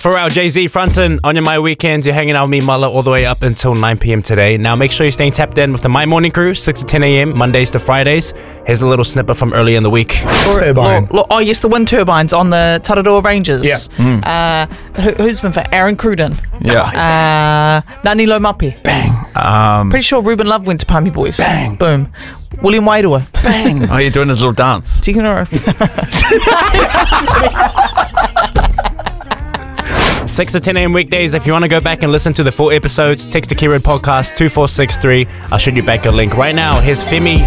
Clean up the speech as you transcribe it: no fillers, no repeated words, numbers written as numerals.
Pharrell, Jay-Z, frontin' on your My Weekends. You're hanging out with me, Mullah, all the way up until 9 p.m. today. Now, make sure you're staying tapped in with the My Morning Crew, 6 to 10 a.m., Mondays to Fridays. Here's a little snippet from earlier in the week. Turbine. Oh, yes, the wind turbines on the Tararoa Rangers. Yeah. Who's been for Aaron Cruden? Yeah. Nani Lomapi. Bang. Pretty sure Ruben Love went to Palmy Boys. Bang. Boom. William Wairua. Bang. Oh, you're doing his little dance. Tikinora. 6 to 10 a.m. weekdays. If you want to go back and listen to the full episodes, text the Keyword Podcast 2463. I'll shoot you back a link right now. Here's Femi